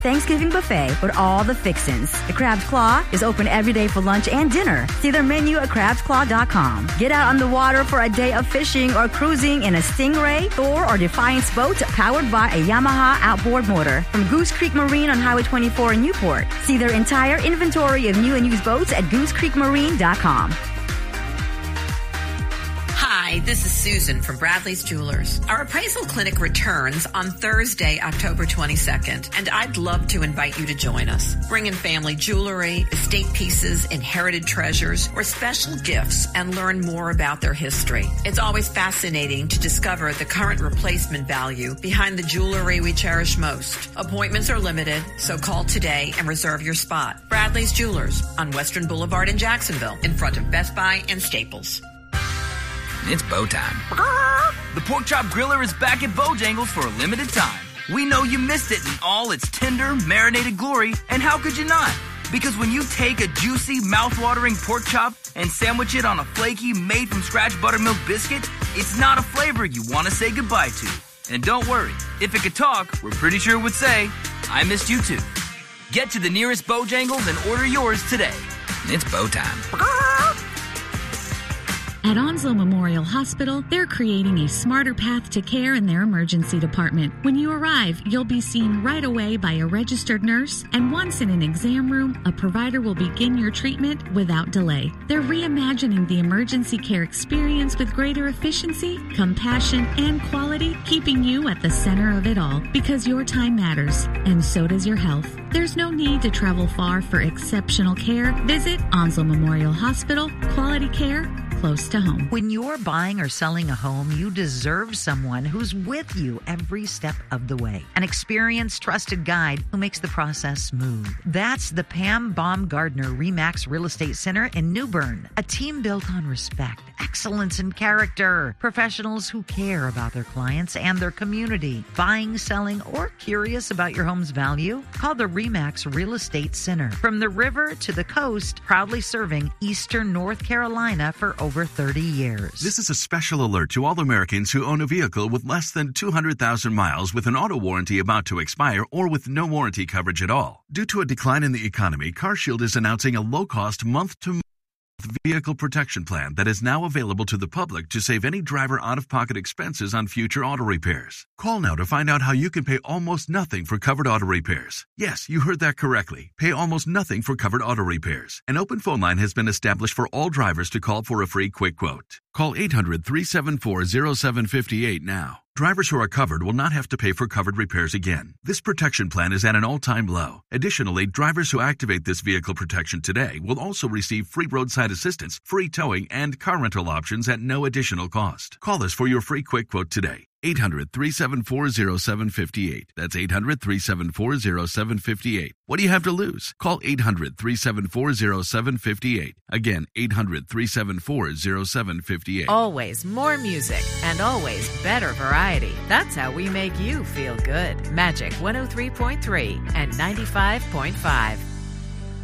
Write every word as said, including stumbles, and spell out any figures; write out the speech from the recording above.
Thanksgiving buffet with all the fixins. The Crab's Claw is open every day for lunch and dinner. See their menu at crabs claw dot com. Get out on the water for a day of fishing or cruising in a Stingray, Thor, or Defiance boat powered by a Yamaha outboard motor from Goose Creek Marine on Highway twenty-four in Newport. See their entire inventory of new and used boats at goose creek marine dot com. Hi, this is Susan from Bradley's Jewelers. Our appraisal clinic returns on Thursday, October twenty-second, and I'd love to invite you to join us. Bring in family jewelry, estate pieces, inherited treasures, or special gifts and learn more about their history. It's always fascinating to discover the current replacement value behind the jewelry we cherish most. Appointments are limited, so call today and reserve your spot. Bradley's Jewelers on Western Boulevard in Jacksonville, in front of Best Buy and Staples. It's Bo time. The Pork Chop Griller is back at Bojangles for a limited time. We know you missed it in all its tender, marinated glory, and how could you not? Because when you take a juicy, mouth-watering pork chop and sandwich it on a flaky, made-from-scratch buttermilk biscuit, it's not a flavor you want to say goodbye to. And don't worry, if it could talk, we're pretty sure it would say, I missed you too. Get to the nearest Bojangles and order yours today. It's Bo time. At Onslow Memorial Hospital, they're creating a smarter path to care in their emergency department. When you arrive, you'll be seen right away by a registered nurse, and once in an exam room, a provider will begin your treatment without delay. They're reimagining the emergency care experience with greater efficiency, compassion, and quality, keeping you at the center of it all, because your time matters, and so does your health. There's no need to travel far for exceptional care. Visit Onslow Memorial Hospital. Quality care close to home. When you're buying or selling a home, you deserve someone who's with you every step of the way. An experienced, trusted guide who makes the process smooth. That's the Pam Baumgardner RE/MAX Real Estate Center in New Bern. A team built on respect, excellence, and character. Professionals who care about their clients and their community. Buying, selling, or curious about your home's value? Call the RE/MAX Real Estate Center. From the river to the coast, proudly serving Eastern North Carolina for over over thirty years. This is a special alert to all Americans who own a vehicle with less than two hundred thousand miles with an auto warranty about to expire or with no warranty coverage at all. Due to a decline in the economy, CarShield is announcing a low-cost month-to-month vehicle protection plan that is now available to the public to save any driver out-of-pocket expenses on future auto repairs. Call now to find out how you can pay almost nothing for covered auto repairs. Yes, you heard that correctly. Pay almost nothing for covered auto repairs. An open phone line has been established for all drivers to call for a free quick quote. Call eight hundred, three seven four, zero seven five eight now. Drivers who are covered will not have to pay for covered repairs again. This protection plan is at an all-time low. Additionally, drivers who activate this vehicle protection today will also receive free roadside assistance, free towing, and car rental options at no additional cost. Call us for your free quick quote today. eight hundred, three seven four, zero seven five eight. That's eight hundred, three seven four, zero seven five eight. What do you have to lose? Call eight hundred, three seven four, zero seven five eight. Again, eight hundred, three seven four, zero seven five eight. Always more music and always better variety. That's how we make you feel good. Magic one oh three point three and ninety-five point five.